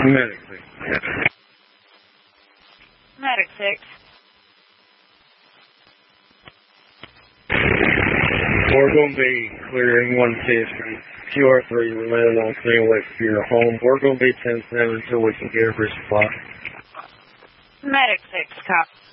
Medic 6. Medic 6. We're going to be clearing 150. QR3 remaining on 308 for your home. We're going to be 10-7 until we can get a resupply. Medic 6, copy.